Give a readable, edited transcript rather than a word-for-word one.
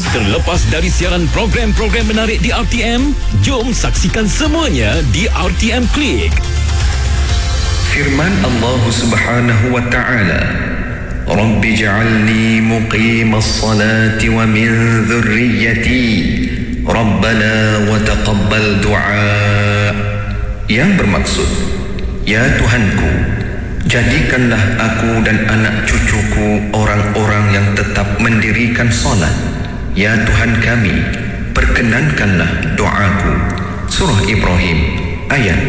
Terlepas dari siaran program-program menarik di RTM, jom saksikan semuanya di RTM Klik. Firman Allah Subhanahu wa taala, Rabbi ja'alni muqimas salati wa min dhurriyyati Rabbana wa taqabbal du'a. Yang bermaksud, ya Tuhanku, jadikanlah aku dan anak cucuku orang-orang yang tetap mendirikan solat. Ya Tuhan kami, perkenankanlah doaku. Surah Ibrahim ayat